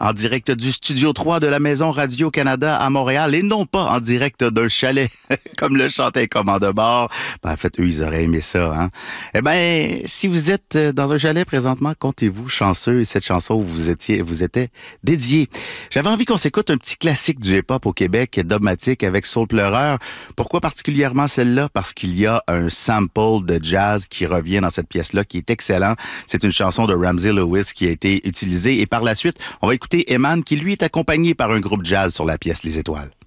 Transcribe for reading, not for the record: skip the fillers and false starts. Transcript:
en direct du Studio 3 de la Maison Radio-Canada à Montréal et non pas en direct d'un chalet, comme le chantait Commande de bord. Ben, en fait, eux, ils auraient aimé ça, hein? Eh ben, si vous êtes dans un chalet présentement, comptez-vous chanceux et cette chanson vous était dédiée. J'avais envie qu'on s'écoute un petit classique du hip-hop au Québec, dogmatique avec Soul Pleureur. Pourquoi particulièrement celle-là? Parce qu'il y a un sample de jazz qui revient dans cette pièce-là, qui est excellent. C'est une chanson de Ramsey Lewis qui a été utilisée. Et par la suite, on va écouter Eman, qui lui est accompagné par un groupe jazz sur la pièce Les Étoiles.